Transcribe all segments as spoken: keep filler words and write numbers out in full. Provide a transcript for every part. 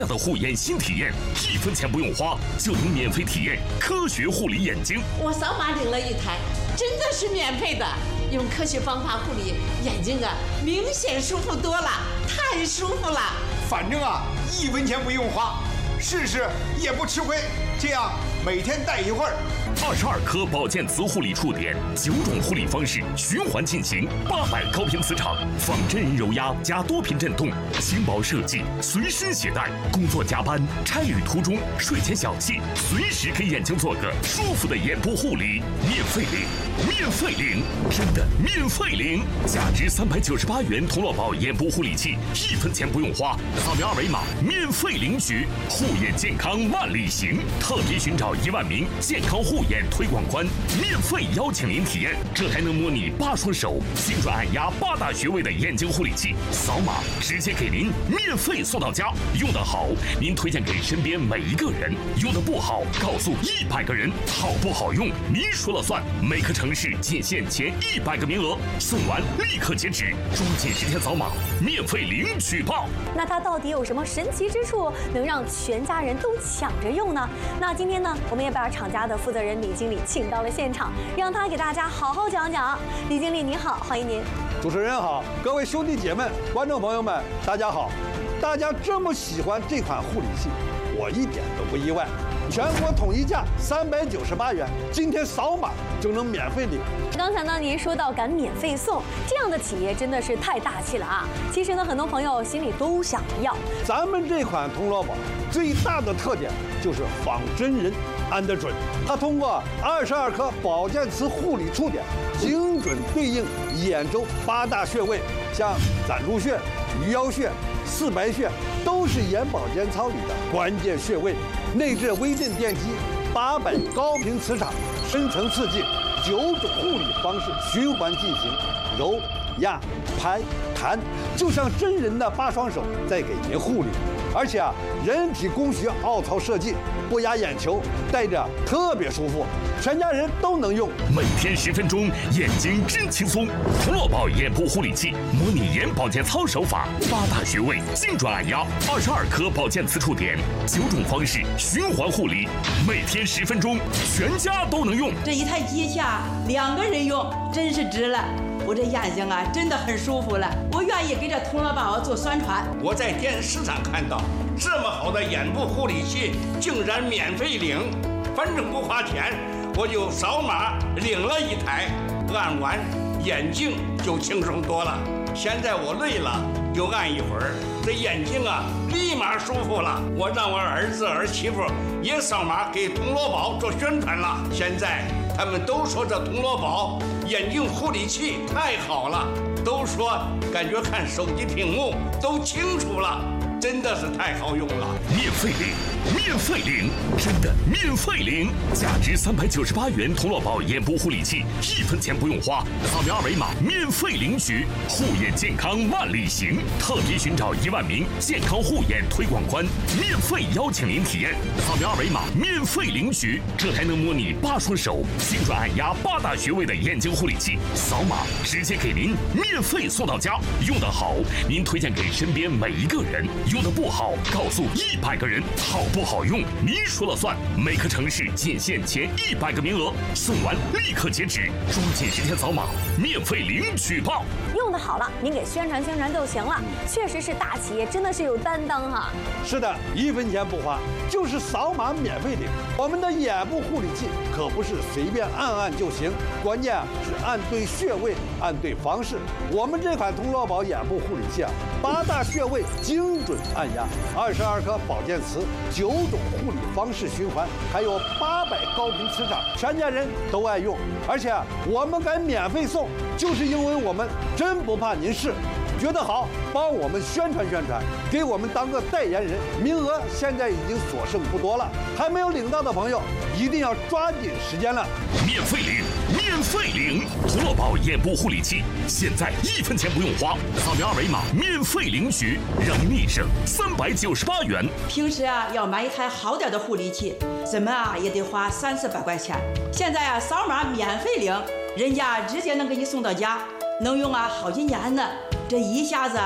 的护眼新体验，一分钱不用花就能免费体验科学护理眼睛。 我扫码领了一台，真的是免费的。用科学方法护理眼睛啊，明显舒服多了，太舒服了。 反正啊，一分钱不用花，试试也不吃亏。这样每天戴一会儿。 二十二颗保健磁护理触点，九种护理方式循环进行，八百高频磁场，仿真人揉压加多频震动，轻薄设计，随身携带。工作加班、差旅途中、睡前小憩，随时给眼睛做个舒服的眼部护理，免费领，免费领，真的免费领！价值三百九十八元童乐宝眼部护理器，一分钱不用花，扫描二维码免费领取。护眼健康万里行，特别寻找一万名健康护眼推广官，免费邀请您体验，这还能模拟八双手精准按压八大穴位的眼睛护理器，扫码直接给您免费送到家。用得好，您推荐给身边每一个人；用得不好，告诉一百个人。好不好用，您说了算。每个城市仅限前一百个名额，送完立刻截止，抓紧时间扫码，免费领取吧。 那它到底有什么神奇之处，能让全家人都抢着用呢？那今天呢，我们也把厂家的负责人李经理请到了现场，让他给大家好好讲讲。李经理您好，欢迎您。 主持人好，各位兄弟姐妹、观众朋友们，大家好。大家这么喜欢这款护理器，我一点都不意外。全国统一价三百九十八元，今天扫码就能免费领。 刚才呢，您说到敢免费送，这样的企业真的是太大气了啊！其实呢，很多朋友心里都想要。 咱们这款童乐宝最大的特点就是仿真人按得准，它通过二十二颗保健磁护理触点，精准对应眼周八大穴位，像攒竹穴、鱼腰穴、四白穴，都是眼保健操里的关键穴位。内置微震电机，八百高频磁场，深层刺激，九种护理方式循环进行，揉、压、拍、弹，就像真人的八双手在给您护理。而且啊，人体工学凹槽设计，不压眼球，戴着特别舒服，全家人都能用。 每天十分钟，眼睛真轻松。童乐宝眼部护理器，模拟眼保健操手法，八大穴位精准按压，二十二颗保健磁触点，九种方式循环护理，每天十分钟，全家都能用。 这一台机下两个人用，真是值了。我这眼睛啊，真的很舒服了，我愿意给这童乐宝做宣传。 我在电视上看到这么好的眼部护理器，竟然免费领，反正不花钱，我就扫码领了一台，按完眼睛就轻松多了。现在我累了，就按一会儿，这眼睛啊立马舒服了。我让我儿子儿媳妇也扫码给童乐宝做宣传了。现在他们都说这童乐宝眼睛护理器太好了，都说感觉看手机屏幕都清楚了，真的是太好用了。 免费领，免费领，真的免费领！价值三百九十八元童乐宝眼部护理器，一分钱不用花，扫描二维码免费领取。护眼健康万里行，特别寻找一万名健康护眼推广官，免费邀请您体验，扫描二维码免费领取。这还能模拟八双手精准按压八大穴位的眼睛护理器，扫码直接给您免费送到家。用得好，您推荐给身边每一个人；用得不好，告诉一百个人。好不好用，您说了算。每个城市仅限前一百个名额，送完立刻截止，抓紧时间扫码，免费领取吧。 用的好了，您给宣传宣传就行了。确实是大企业，真的是有担当哈。 是的，一分钱不花，就是扫码免费领。我们的眼部护理器可不是随便按按就行，关键啊是按对穴位，按对方式。我们这款童乐宝眼部护理器啊，八大穴位精准按压，二十二颗保健磁，九种护理方式循环，还有八百高频磁场，全家人都爱用。而且啊，我们敢免费送，就是因为我们真不怕您试。觉得好，帮我们宣传宣传，给我们当个代言人。名额现在已经所剩不多了，还没有领到的朋友一定要抓紧时间了。 免费领，免费领！童乐宝眼部护理器，现在一分钱不用花，扫描二维码免费领取，让您省三百九十八元。 平时啊，要买一台好点的护理器，怎么啊也得花三四百块钱。现在啊，扫码免费领，人家直接能给你送到家，能用啊好几年呢。这一下子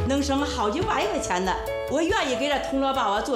能省好几万块钱呢。我愿意给这铜锣把娃做。